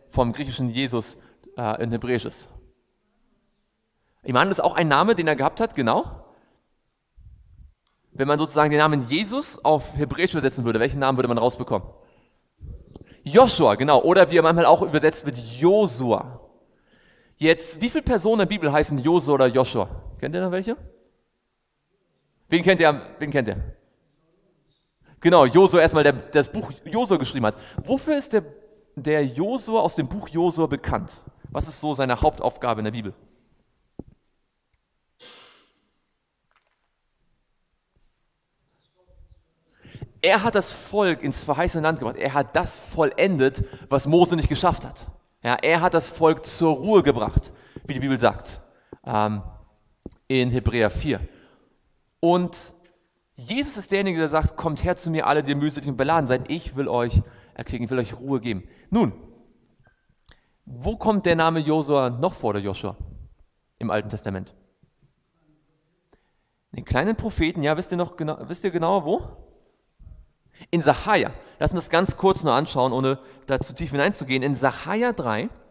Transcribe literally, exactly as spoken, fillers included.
vom griechischen Jesus äh, in Hebräisch ist? Immanuel ist auch ein Name, den er gehabt hat, genau. Wenn man sozusagen den Namen Jesus auf Hebräisch übersetzen würde, welchen Namen würde man rausbekommen? Joshua, genau. Oder wie er manchmal auch übersetzt wird, Josua. Jetzt, wie viele Personen in der Bibel heißen Josua oder Joshua? Kennt ihr noch welche? Wen kennt ihr? Wen kennt ihr? Genau, Josua erstmal, der das Buch Josua geschrieben hat. Wofür ist der, der Josua aus dem Buch Josua bekannt? Was ist so seine Hauptaufgabe in der Bibel? Er hat das Volk ins verheißene Land gebracht. Er hat das vollendet, was Mose nicht geschafft hat. Ja, er hat das Volk zur Ruhe gebracht, wie die Bibel sagt, ähm, in Hebräer vier. Und Jesus ist derjenige, der sagt, kommt her zu mir, alle, die mühselig und beladen seid. Ich will euch erquicken, ich will euch Ruhe geben. Nun, wo kommt der Name Josua noch vor, der Joshua, im Alten Testament? Den kleinen Propheten, ja, wisst ihr noch genau, wisst ihr genauer wo? In Sacharja. Lass uns das ganz kurz nur anschauen, ohne da zu tief hineinzugehen. In Sacharja drei,